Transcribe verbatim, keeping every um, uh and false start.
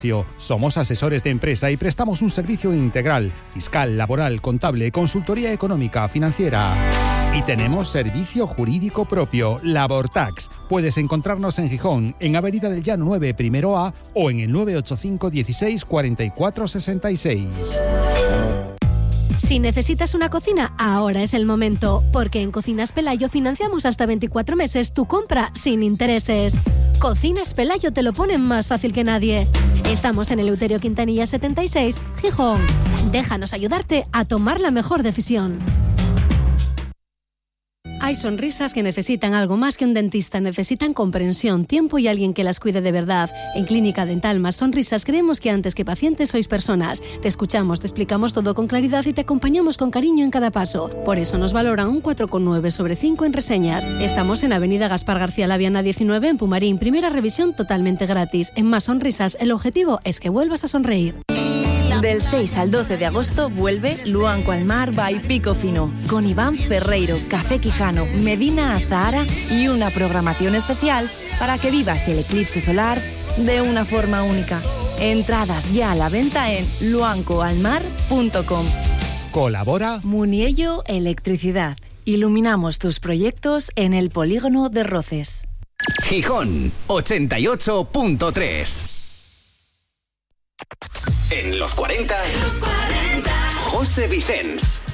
Somos asesores de empresa y prestamos un servicio integral, fiscal, laboral, contable, consultoría económica, financiera. Y tenemos servicio jurídico propio, LaborTax. Puedes encontrarnos en Gijón, en Avenida del Llano nueve, primero A, o en el nueve ocho cinco dieciséis cuarenta y cuatro sesenta y seis. Si necesitas una cocina, ahora es el momento, porque en Cocinas Pelayo financiamos hasta veinticuatro meses tu compra sin intereses. Cocinas Pelayo te lo ponen más fácil que nadie. Estamos en Eleuterio Quintanilla setenta y seis, Gijón. Déjanos ayudarte a tomar la mejor decisión. Hay sonrisas que necesitan algo más que un dentista, necesitan comprensión, tiempo y alguien que las cuide de verdad. En Clínica Dental Más Sonrisas creemos que antes que pacientes sois personas. Te escuchamos, te explicamos todo con claridad y te acompañamos con cariño en cada paso. Por eso nos valoran un cuatro coma nueve sobre cinco en reseñas. Estamos en Avenida Gaspar García Laviana diecinueve en Pumarín. Primera revisión totalmente gratis. En Más Sonrisas el objetivo es que vuelvas a sonreír. Del seis al doce de agosto vuelve Luanco al Mar by Pico Fino, con Iván Ferreiro, Café Quijano, Medina Azahara y una programación especial para que vivas el eclipse solar de una forma única. Entradas ya a la venta en luanco al mar punto com. Colabora Muniello Electricidad. Iluminamos tus proyectos en el polígono de Roces. Gijón ochenta y ocho punto tres. En los cuarenta, en los cuarenta. José Vicens.